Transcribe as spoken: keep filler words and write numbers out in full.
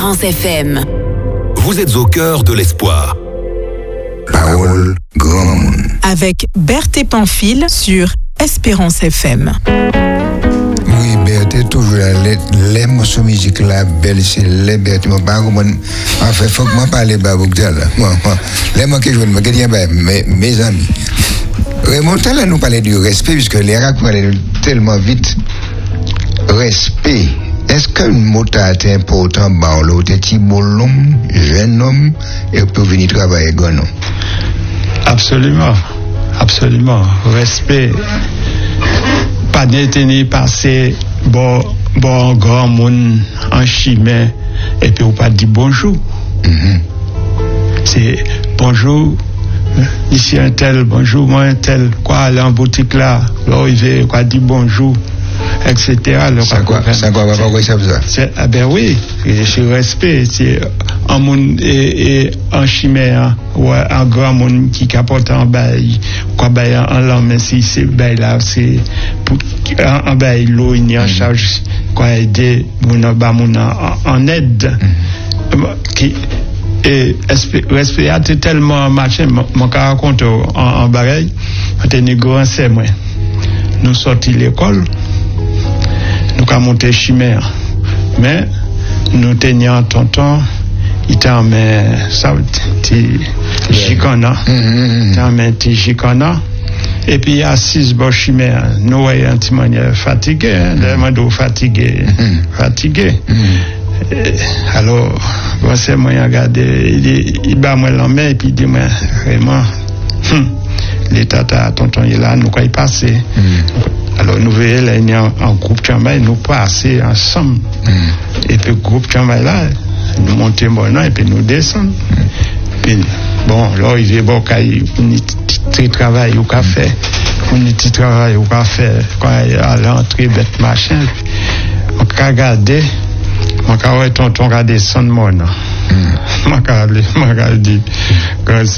Espérance F M. Vous êtes au cœur de l'espoir. Parole Grand Monde. Avec Berthe Pamphile sur Espérance F M. Oui, Berthe, toujours les morceaux musique là, belle, c'est les Berthe. Mon parent, en fait, faut que je parle de Babouka là. Les mots que je veux me dire, mes amis. Raymond, là, nous parler du respect, puisque les racontes tellement vite. Respect. Est-ce qu'un mot est important, bah, l'autre petit homme, jeune homme, et peut venir travailler grand homme? Absolument. Absolument. Respect. Pas détenir passer bon, bon grand monde en chimie et puis on pas dire bonjour. Mm-hmm. C'est bonjour. Ici un tel, bonjour, moi un tel, quoi, aller en boutique là, l'arriver, quoi, dire bonjour, et cetera. Ça quoi, ça quoi, va pas quoi ça c'est, ah ben oui, je respect, c'est un monde et, et un chimère, ou un grand monde qui capote en bail, quoi, bail en langue, mais si c'est bail là, c'est pour, en bail l'eau, il y a en charge, quoi, aider, mon en aide, qui, et respect a tellement marché mon cas raconte en, en bagaille on était grand c'est moi nous sorti l'école nous avons monté chimère mais nous tenions tonton il était en main ça petit chicana il en main petit chicana et puis il y a six bon chimère nous voyons un petit manière fatigué les mando fatigué fatigué alors bon c'est moi regarder il il bat moi la main et puis il dit moi vraiment hum, l'état à tonton il là nous quoi y passer mm. Alors nous voyons là il y a un groupe travail nous passer ensemble mm. Et puis groupe travail là nous monter bon et puis nous descendre mm. Puis bon là il est bon qu'il petit travail au café on petit travail au café quand à l'entrée bête machin on regarder mon carré tonton regarder son mon mon carré mon carré dit